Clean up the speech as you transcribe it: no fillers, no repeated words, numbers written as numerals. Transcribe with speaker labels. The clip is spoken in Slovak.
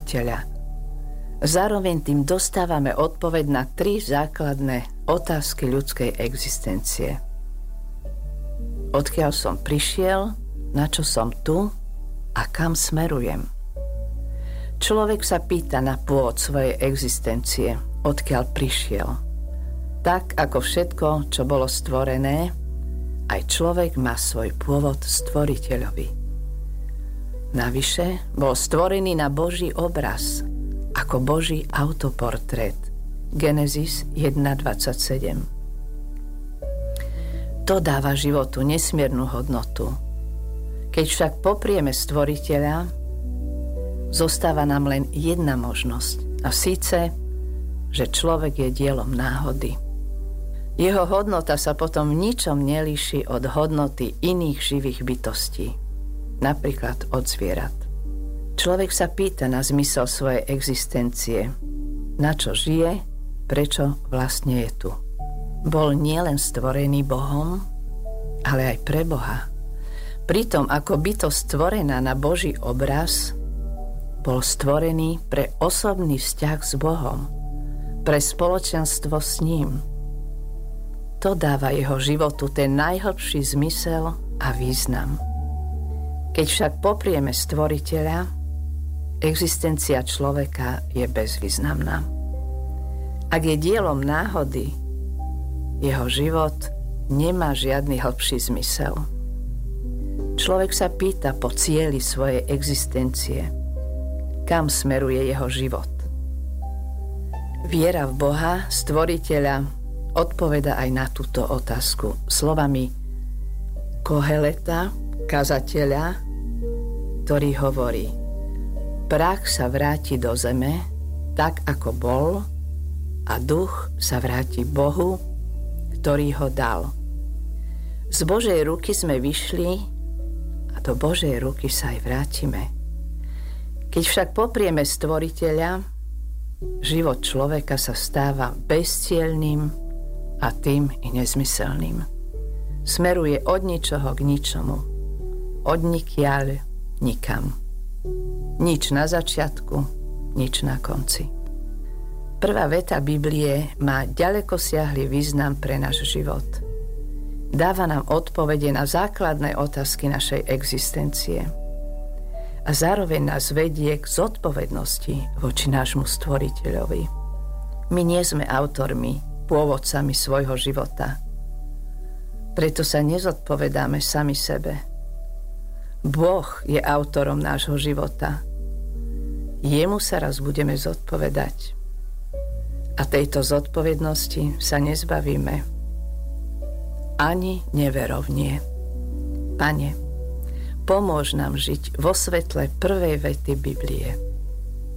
Speaker 1: stvoriteľa. Zároveň tým dostávame odpoveď na 3 základné otázky ľudskej existencie. Odkiaľ som prišiel, na čo som tu a kam smerujem? Človek sa pýta na pôvod svojej existencie, odkiaľ prišiel. Tak ako všetko, čo bolo stvorené, aj človek má svoj pôvod stvoriteľovi. Navyše bol stvorený na Boží obraz, ako Boží autoportrét. Genesis 1.27. To dáva životu nesmiernu hodnotu. Keď však poprieme stvoriteľa, zostáva nám len jedna možnosť, a síce, že človek je dielom náhody. Jeho hodnota sa potom v ničom nelíši od hodnoty iných živých bytostí, napríklad od zvierat. Človek sa pýta na zmysel svojej existencie, na čo žije, prečo vlastne je tu. Bol nielen stvorený Bohom, ale aj pre Boha. Pritom ako bytosť stvorená na Boží obraz, bol stvorený pre osobný vzťah s Bohom, pre spoločenstvo s ním. To dáva jeho životu ten najhlbší zmysel a význam. Keď však poprieme stvoriteľa, existencia človeka je bezvýznamná. Ak je dielom náhody, jeho život nemá žiadny hlbší zmysel. Človek sa pýta po cieli svojej existencie, kam smeruje jeho život. Viera v Boha, stvoriteľa, odpoveda aj na túto otázku slovami Koheleta, kazateľa, ktorý hovorí: prach sa vráti do zeme, tak ako bol, a duch sa vráti Bohu, ktorý ho dal. Z Božej ruky sme vyšli a do Božej ruky sa aj vrátime. Keď však poprieme stvoriteľa, život človeka sa stáva bezcielnym a tým i nezmyselným. Smeruje od ničoho k ničomu, od nikiaľ nikam. Nič na začiatku, nič na konci. Prvá veta Biblie má ďalekosiahly význam pre náš život. Dáva nám odpovede na základné otázky našej existencie. A zároveň nás vedie k zodpovednosti voči nášmu stvoriteľovi. My nie sme autormi, pôvodcami svojho života. Preto sa nezodpovedáme sami sebe. Boh je autorom nášho života. Jemu sa raz budeme zodpovedať. A tejto zodpovednosti sa nezbavíme. Ani neverovnie. Pane, pomôž nám žiť vo svetle prvej vety Biblie.